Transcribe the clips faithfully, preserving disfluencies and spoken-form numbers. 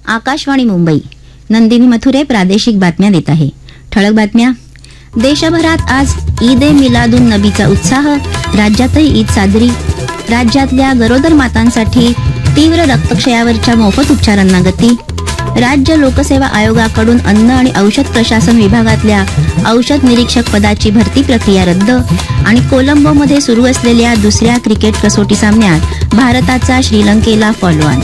आकाशवाणी मुंबई. नंदिनी मथुरे प्रादेशिक बातम्या देत आहे. ठळक बातम्या. देशभरात आज ईद ए मिलादुन नबीचा उत्साह. राज्यातही ईद साजरी. राज्यातल्या गरोदर मातांसाठी तीव्र रक्तक्षयावरच्या मोफत उपचारांना गती. राज्य लोकसेवा आयोगाकडून अन्न आणि औषध प्रशासन विभागातल्या औषध निरीक्षक पदाची भरती प्रक्रिया रद्द. आणि कोलंबोमध्ये सुरू असलेल्या दुसऱ्या क्रिकेट कसोटी सामन्यात भारताचा श्रीलंकेला फॉलोऑन.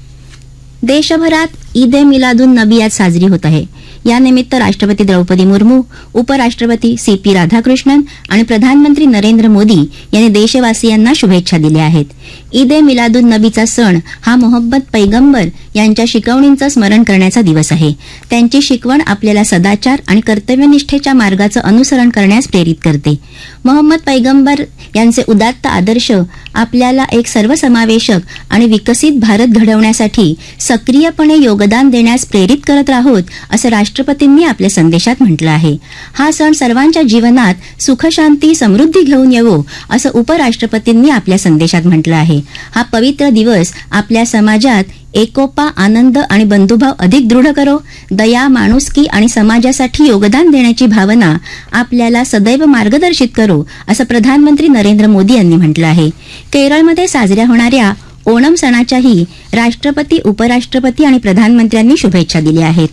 देशभरात ईद ए मिलादुन नबी आज साजरी होत आहे. यानिमित्त राष्ट्रपती द्रौपदी मुर्मू, उपराष्ट्रपती सी पी राधाकृष्णन आणि प्रधानमंत्री नरेंद्र मोदी यांनी देशवासियांना शुभेच्छा दिल्या आहेत. ईद ए मिलादुन नबीचा सण हा मोहम्मद पैगंबर यांच्या शिकवणींचं स्मरण करण्याचा दिवस आहे. त्यांची शिकवण आपल्याला सदाचार आणि कर्तव्यनिष्ठेच्या मार्गाचं अनुसरण करण्यास प्रेरित करते. मोहम्मद पैगंबर यांचे उदात्त आदर्श आपल्याला एक सर्वसमावेशक आणि विकसित भारत घडवण्यासाठी सक्रियपणे योगदान देण्यास प्रेरित करत राहोत, असं राष्ट्रपतींनी आपल्या संदेशात म्हटलं आहे. हा सण सर्वांच्या जीवनात सुखशांती समृद्धी घेऊन येवो, असं उपराष्ट्रपतींनी आपल्या संदेशात म्हटलं आहे. हा पवित्र दिवस आपल्या समाजात एकोपा, आनंद आणि बंधुभाव अधिक दृढ करो. दया, माणुसकी आणि समाजासाठी योगदान देण्याची भावना आपल्याला सदैव मार्गदर्शित करो, असं प्रधानमंत्री नरेंद्र मोदी यांनी म्हटलं आहे. केरळमध्ये साजऱ्या होणाऱ्या ओणम सणाच्याही राष्ट्रपती, उपराष्ट्रपती आणि प्रधानमंत्र्यांनी शुभेच्छा दिल्या आहेत.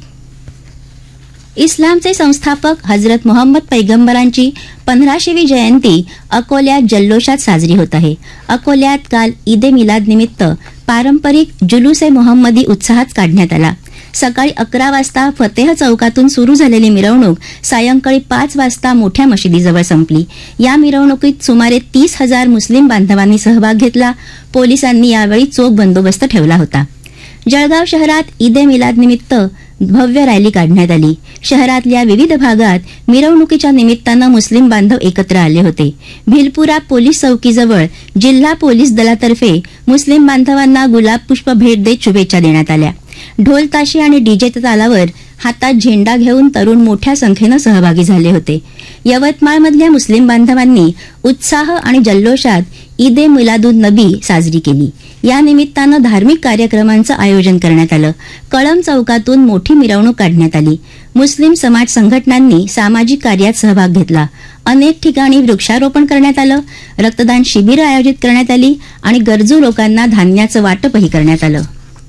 इस्लामचे संस्थापक हजरत मोहम्मद पैगंबरांची पंधराशेवी जयंती अकोल्यात जल्लोषात साजरी होत आहे. अकोल्यात काल ईद ए मिलाद निमित्त पारंपरिक जुलूस ए मोहम्मदी उत्साहात काढण्यात आला. सकाळी अकरा वाजता फतेह चौकातून सुरू झालेली मिरवणूक सायंकाळी पाच वाजता मोठ्या मशिदीजवळ संपली. या मिरवणुकीत सुमारे तीस हजार मुस्लिम बांधवांनी सहभाग घेतला. पोलिसांनी यावेळी चोख बंदोबस्त ठेवला होता. जळगाव शहरात ईद ए मिलाद निमित्त भव्य रॅली काढण्यात आली. शहरातल्या विविध भागात मिरवणुकीच्या निमित्तानं मुस्लिम बांधव एकत्र आले होते. भिलपुरा पोलीस चौकीजवळ जिल्हा पोलीस दलातर्फे मुस्लिम बांधवांना गुलाब पुष्प भेट देत शुभेच्छा देण्यात आल्या. ढोल ताशे आणि डीजेच्या तालावर हातात झेंडा घेऊन तरुण मोठ्या संख्येनं सहभागी झाले होते. यवतमाळमधल्या मुस्लिम बांधवांनी उत्साह आणि जल्लोषात ईद ए मिलादुन नबी साजरी केली. या निमित्तानं धार्मिक कार्यक्रमांचं आयोजन करण्यात आलं. कळंब चौकातून मोठी मिरवणूक काढण्यात आली. मुस्लिम समाज संघटनांनी सामाजिक कार्यात सहभाग घेतला. अनेक ठिकाणी वृक्षारोपण करण्यात आलं. रक्तदान शिबिरं आयोजित करण्यात आली आणि गरजू लोकांना धान्याचं वाटपही करण्यात आलं.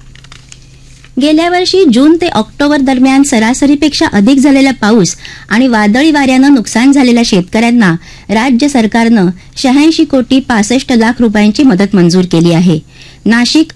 गेल्या वर्षी जून ते ऑक्टोबर दरम्यान सरासरीपेक्षा अधिक झालेला पाऊस आणि वादळी वाऱ्यानं नुकसान झालेल्या शेतकऱ्यांना राज्य सरकारनं शहाऐंशी कोटी पासष्ट लाख रुपयांची मदत मंजूर केली आहे. नाशिक,